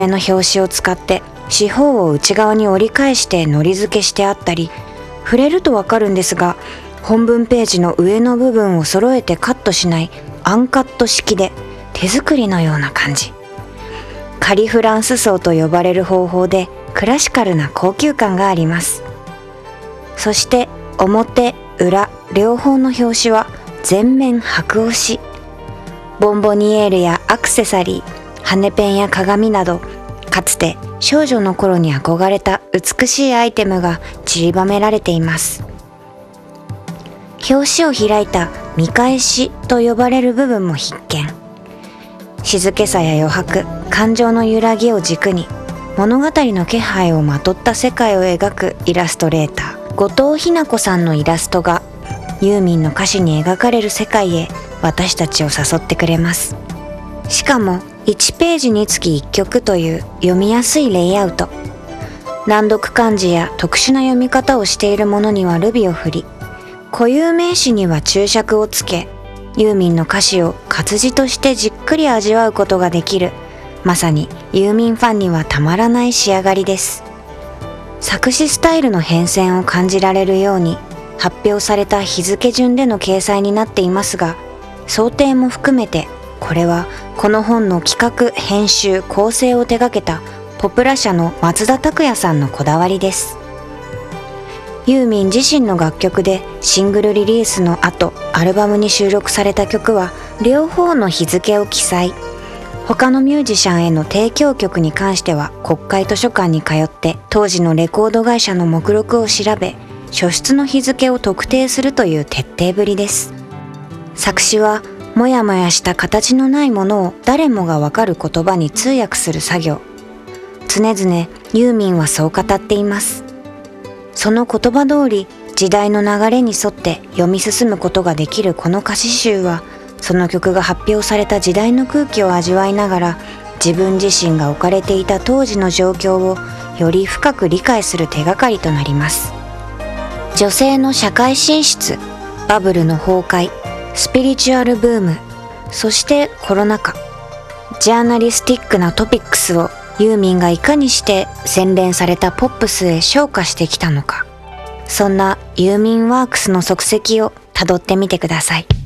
の表紙を使って四方を内側に折り返して糊付けしてあったり、触れるとわかるんですが、本文ページの上の部分を揃えてカットしないアンカット式で手作りのような感じ。仮フランス層と呼ばれる方法でクラシカルな高級感があります。そして表裏両方の表紙は全面白押し。ボンボニエールやアクセサリー、羽ペンや鏡など、かつて少女の頃に憧れた美しいアイテムが散りばめられています。表紙を開いた見返しと呼ばれる部分も必見。静けさや余白、感情の揺らぎを軸に物語の気配をまとった世界を描くイラストレーター後藤日奈子さんのイラストがユーミンの歌詞に描かれる世界へ私たちを誘ってくれます。しかも1ページにつき1曲という読みやすいレイアウト。難読漢字や特殊な読み方をしているものにはルビを振り、固有名詞には注釈をつけ、ユーミンの歌詞を活字としてじっくり味わうことができる、まさにユーミンファンにはたまらない仕上がりです。作詞スタイルの変遷を感じられるように発表された日付順での掲載になっていますが、想定も含めてこれはこの本の企画編集構成を手掛けたポプラ社の松田拓也さんのこだわりです。ユーミン自身の楽曲でシングルリリースの後アルバムに収録された曲は両方の日付を記載。他のミュージシャンへの提供曲に関しては国会図書館に通って当時のレコード会社の目録を調べ、初出の日付を特定するという徹底ぶりです。作詞はもやもやした形のないものを誰もがわかる言葉に通訳する作業。常々ユーミンはそう語っています。その言葉通り時代の流れに沿って読み進むことができるこの歌詞集は、その曲が発表された時代の空気を味わいながら自分自身が置かれていた当時の状況をより深く理解する手がかりとなります。女性の社会進出、バブルの崩壊、スピリチュアルブーム、そしてコロナ禍、ジャーナリスティックなトピックスをユーミンがいかにして洗練されたポップスへ昇華してきたのか、そんなユーミンワークスの足跡をたどってみてください。